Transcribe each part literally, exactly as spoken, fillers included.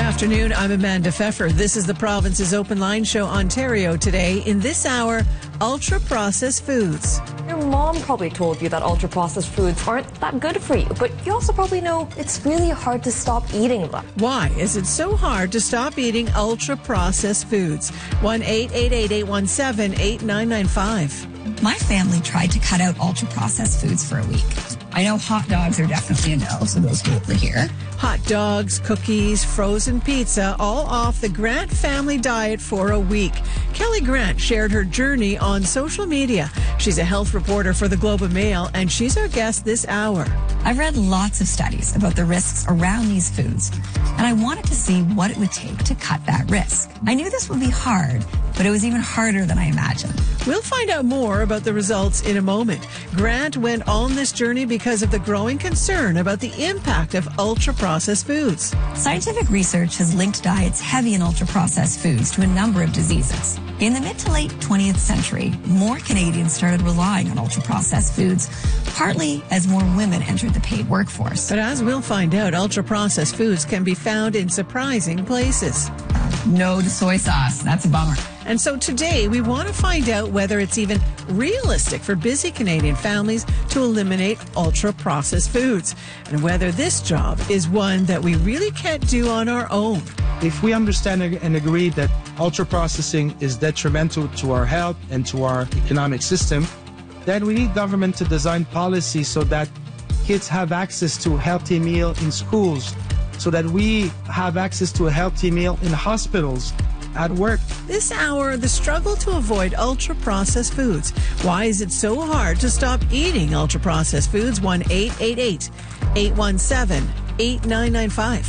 afternoon. I'm Amanda Pfeffer. This is the province's Open Line Show, Ontario Today. In this hour, ultra-processed foods. Your mom probably told you that ultra-processed foods aren't that good for you, but you also probably know it's really hard to stop eating them. Why is it so hard to stop eating ultra-processed foods? one eight eight eight, eight one seven, eight nine nine five. My family tried to cut out ultra-processed foods for a week. I know hot dogs are definitely a no, so those go over here. Hot dogs, cookies, frozen pizza, all off the Grant family diet for a week. Kelly Grant shared her journey on social media. She's a health reporter for the Globe and Mail, and she's our guest this hour. I've read lots of studies about the risks around these foods, and I wanted to see what it would take to cut that risk. I knew this would be hard, but it was even harder than I imagined. We'll find out more about the results in a moment. Grant went on this journey because of the growing concern about the impact of ultra-processed foods. Scientific research has linked diets heavy in ultra-processed foods to a number of diseases. In the mid to late twentieth century, more Canadians started relying on ultra-processed foods, partly as more women entered the paid workforce. But as we'll find out, ultra-processed foods can be found in surprising places. No to soy sauce. That's a bummer. And so today we want to find out whether it's even realistic for busy Canadian families to eliminate ultra-processed foods, and whether this job is one that we really can't do on our own. If we understand and agree that ultra-processing is detrimental to our health and to our economic system, then we need government to design policies so that kids have access to a healthy meal in schools, so that we have access to a healthy meal in hospitals, at work. This hour, the struggle to avoid ultra-processed foods. Why is it so hard to stop eating ultra-processed foods? one eight eight eight, eight one seven, eight nine nine five.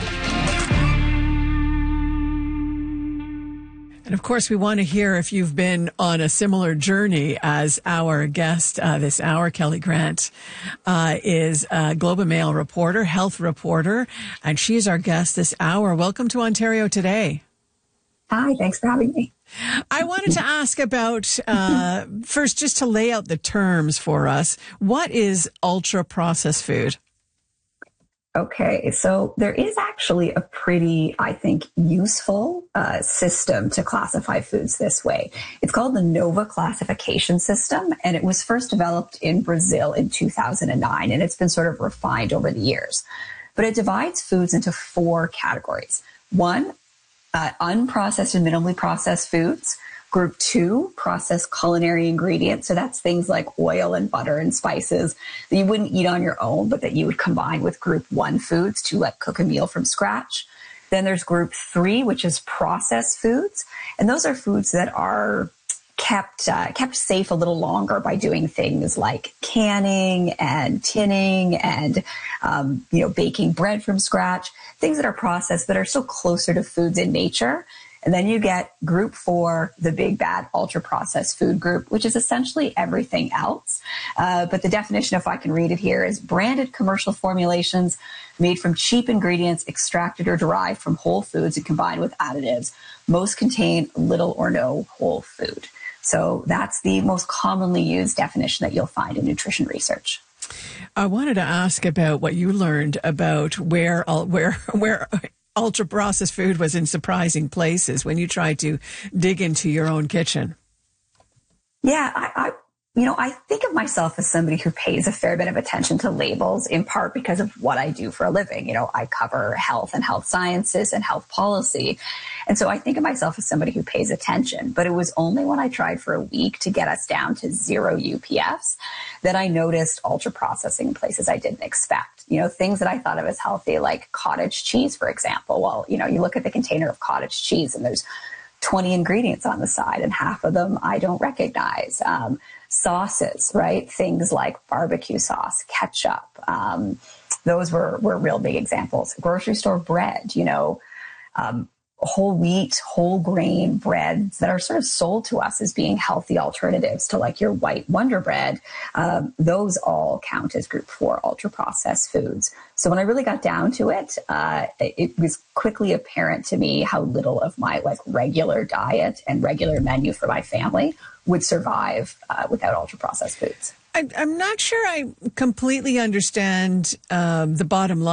And of course, we want to hear if you've been on a similar journey as our guest uh, this hour. Kelly Grant uh, is a Globe and Mail reporter, health reporter, and she is our guest this hour. Welcome to Ontario Today. Hi, thanks for having me. I wanted to ask about, uh, first, just to lay out the terms for us. What is ultra-processed food? Okay, so there is actually a pretty, I think, useful uh, system to classify foods this way. It's called the NOVA classification system, and it was first developed in Brazil in two thousand nine, and it's been sort of refined over the years. But it divides foods into four categories. One, uh, unprocessed and minimally processed foods. Group two, processed culinary ingredients. So that's things like oil and butter and spices that you wouldn't eat on your own, but that you would combine with group one foods to like cook a meal from scratch. Then there's group three, which is processed foods. And those are foods that are kept, uh, kept safe a little longer by doing things like canning and tinning and, um, you know, baking bread from scratch, things that are processed but are still closer to foods in nature. And then you get group four, the big bad ultra-processed food group, which is essentially everything else. Uh, but the definition, if I can read it here, is branded commercial formulations made from cheap ingredients extracted or derived from whole foods and combined with additives. Most contain little or no whole food. So that's the most commonly used definition that you'll find in nutrition research. I wanted to ask about what you learned about where where where ultra-processed food was in surprising places when you tried to dig into your own kitchen. Yeah, I, I you know, I think of myself as somebody who pays a fair bit of attention to labels, in part because of what I do for a living. You know, I cover health and health sciences and health policy. And so I think of myself as somebody who pays attention. But it was only when I tried for a week to get us down to zero U P Fs that I noticed ultra processing in places I didn't expect. You know, things that I thought of as healthy, like cottage cheese, for example. Well, you know, you look at the container of cottage cheese and there's twenty ingredients on the side, and half of them I don't recognize. Um, sauces, right? Things like barbecue sauce, ketchup. Um, those were, were real big examples. Grocery store bread, you know, um, whole wheat, whole grain breads that are sort of sold to us as being healthy alternatives to like your white Wonder Bread. Um, those all count as group four ultra processed foods. So when I really got down to it, uh, it was quickly apparent to me how little of my like regular diet and regular menu for my family would survive uh, without ultra processed foods. I, I'm not sure I completely understand um, the bottom line.